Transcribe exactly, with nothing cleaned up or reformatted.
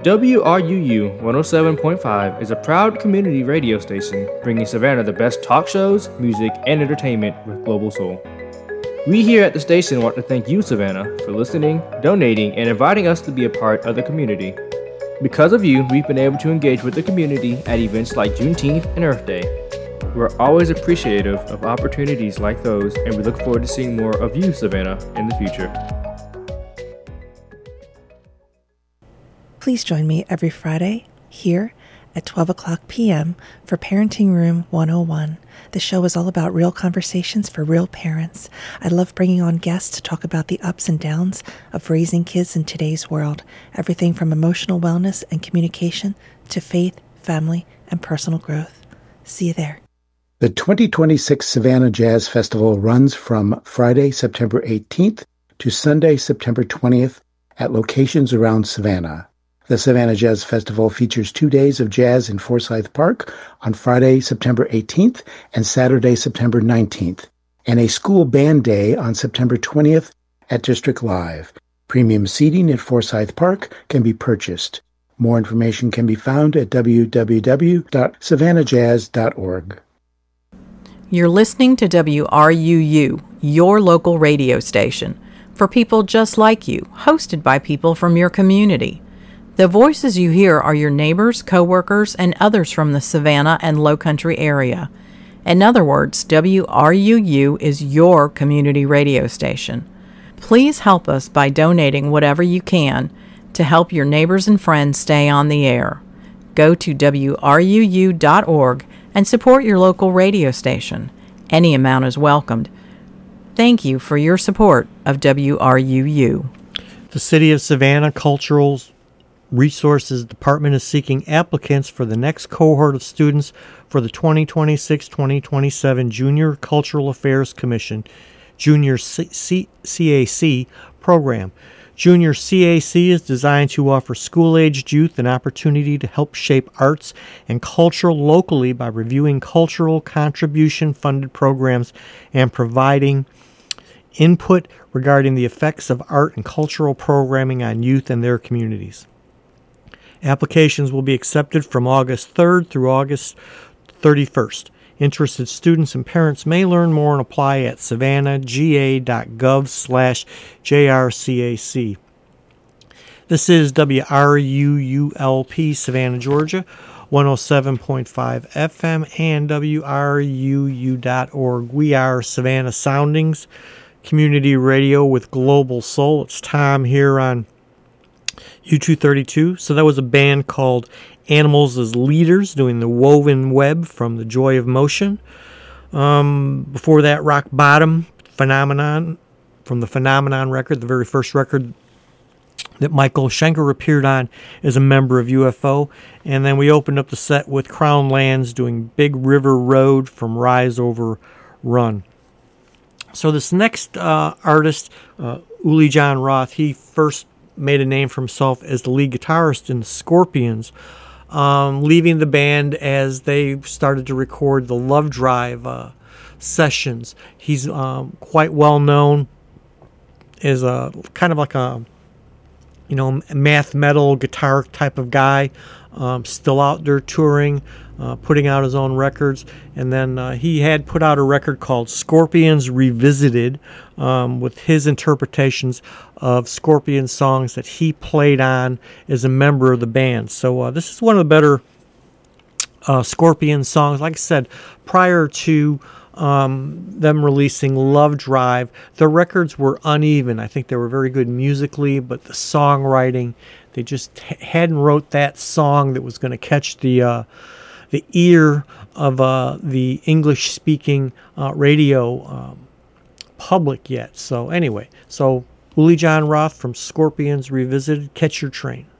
W R U U one oh seven point five is a proud community radio station bringing Savannah the best talk shows, music, and entertainment with Global Soul. We here at the station want to thank you, Savannah, for listening, donating, and inviting us to be a part of the community. Because of you, we've been able to engage with the community at events like Juneteenth and Earth Day. We're always appreciative of opportunities like those, and we look forward to seeing more of you, Savannah, in the future. Please join me every Friday here at twelve o'clock p.m. for Parenting Room one oh one. The show is all about real conversations for real parents. I love bringing on guests to talk about the ups and downs of raising kids in today's world, everything from emotional wellness and communication to faith, family, and personal growth. See you there. The twenty twenty-six Savannah Jazz Festival runs from Friday, September eighteenth to Sunday, September twentieth at locations around Savannah. The Savannah Jazz Festival features two days of jazz in Forsyth Park on Friday, September eighteenth and Saturday, September nineteenth, and a school band day on September twentieth at District Live. Premium seating at Forsyth Park can be purchased. More information can be found at w w w dot savannah jazz dot org. You're listening to W R U U, your local radio station, for people just like you, hosted by people from your community. The voices you hear are your neighbors, coworkers, and others from the Savannah and Low Country area. In other words, W R U U is your community radio station. Please help us by donating whatever you can to help your neighbors and friends stay on the air. Go to w r u u dot org and support your local radio station. Any amount is welcomed. Thank you for your support of W R U U. The City of Savannah Cultural Resources Department is seeking applicants for the next cohort of students for the twenty twenty-six twenty twenty-seven Junior Cultural Affairs Commission Junior C- C- CAC program. Junior C A C is designed to offer school-aged youth an opportunity to help shape arts and culture locally by reviewing cultural contribution-funded programs and providing input regarding the effects of art and cultural programming on youth and their communities. Applications will be accepted from August third through August thirty-first. Interested students and parents may learn more and apply at savannah g a dot gov slash j r c a c. This is W R U U L P Savannah, Georgia, one oh seven point five F M and W R U U dot org. We are Savannah Soundings, community radio with Global Soul. It's Tom here on U two thirty-two. So that was a band called Animals as Leaders doing The Woven Web from The Joy of Motion. Um, before that, Rock Bottom, Phenomenon from the Phenomenon record, the very first record that Michael Schenker appeared on as a member of U F O. And then we opened up the set with Crown Lands doing Big River Road from Rise Over Run. So this next uh, artist, uh, Uli John Roth, he first made a name for himself as the lead guitarist in the Scorpions, um, leaving the band as they started to record the Love Drive uh, sessions. He's um, quite well known as a kind of like a, you know, math metal guitar type of guy, um, still out there touring, uh, putting out his own records. And then uh, he had put out a record called Scorpions Revisited, um, with his interpretations of Scorpion songs that he played on as a member of the band. So uh, this is one of the better uh, Scorpion songs. Like I said, prior to um, them releasing Love Drive, the records were uneven. I think they were very good musically, but the songwriting, they just hadn't wrote that song that was going to catch the uh, the ear of uh, the English-speaking uh, radio um, public yet. So anyway, so Uli John Roth from Scorpions Revisited, catch your train.